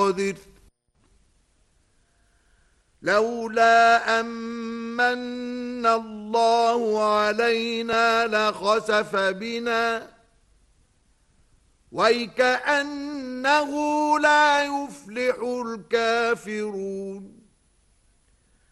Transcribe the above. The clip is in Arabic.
قادر لولا أمن الله علينا لخسف بنا ويكأنه لا يفلح الكافرون